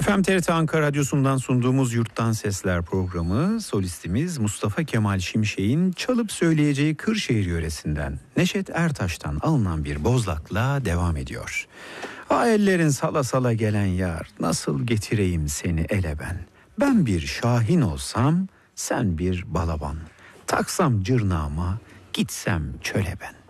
Efendim TRT Ankara Radyosu'ndan sunduğumuz Yurttan Sesler programı solistimiz Mustafa Kemal Şimşek'in çalıp söyleyeceği Kırşehir yöresinden Neşet Ertaş'tan alınan bir bozlakla devam ediyor. Ah ellerin sala sala gelen yar, nasıl getireyim seni ele ben. Ben bir şahin olsam sen bir balaban, taksam cırnağıma gitsem çöle ben.